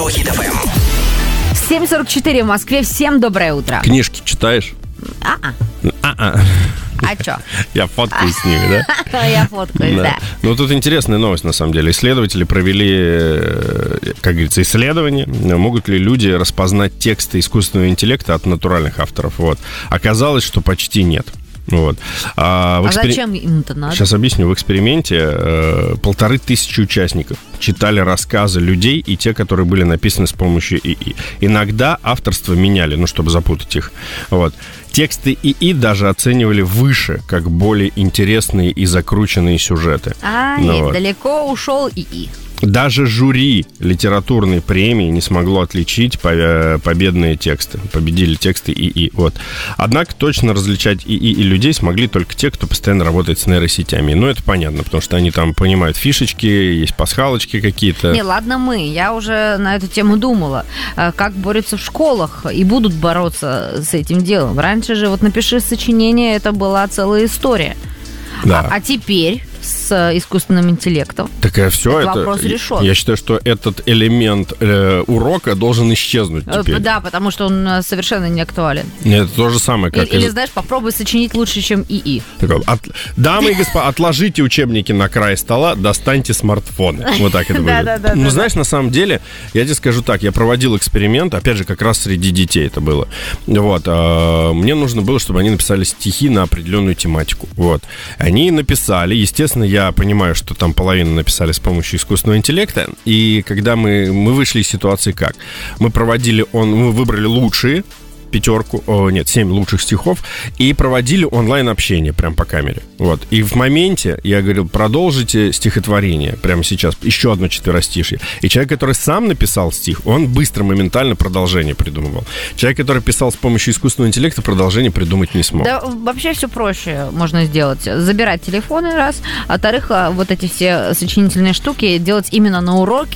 Радио Хит ФМ. 7:44 в Москве. Всем доброе утро. Книжки читаешь? А чё? Я фоткаюсь с ними, да? Я фоткаюсь, да. Ну, тут интересная новость, на самом деле. Исследователи провели, как говорится, исследование. Могут ли люди распознать тексты искусственного интеллекта от натуральных авторов? Вот. Оказалось, что почти нет. Вот. Зачем им это надо? Сейчас объясню. В эксперименте 1500 участников читали рассказы людей и те, которые были написаны с помощью ИИ. Иногда авторство меняли, чтобы запутать их. Вот. Тексты ИИ даже оценивали выше, как более интересные и закрученные сюжеты. Нет, далеко ушел ИИ. Даже жюри литературной премии не смогло отличить победные тексты. Победили тексты ИИ. Вот. Однако точно различать ИИ и людей смогли только те, кто постоянно работает с нейросетями. Ну, это понятно, потому что они там понимают фишечки, есть пасхалочки какие-то. Не, ладно мы. Я уже на эту тему думала. Как борются в школах и будут бороться с этим делом. Раньше же напиши сочинение, это была целая история. Да. А теперь с искусственным интеллектом все это вопрос решен. Я считаю, что этот элемент урока должен исчезнуть теперь. Да, потому что он совершенно не актуален. Это то же самое, как... Или знаешь, попробуй сочинить лучше, чем ИИ. Дамы и господа, отложите учебники на край стола, достаньте смартфоны. Вот так это будет. Ну, знаешь, на самом деле, я тебе скажу так, я проводил эксперимент, опять же, как раз среди детей это было. Вот. Мне нужно было, чтобы они написали стихи на определенную тематику. Вот. Они написали, естественно, я понимаю, что там половину написали с помощью искусственного интеллекта. И когда мы вышли из ситуации как? Мы выбрали лучшие 7 лучших стихов и проводили онлайн-общение прям по камере. Вот. И в моменте я говорил, продолжите стихотворение прямо сейчас, еще одно четверостишье. И человек, который сам написал стих, он быстро, моментально продолжение придумывал. Человек, который писал с помощью искусственного интеллекта, продолжение придумать не смог. Да, вообще все проще можно сделать. Забирать телефоны, раз. А во-вторых, вот эти все сочинительные штуки делать именно на уроке,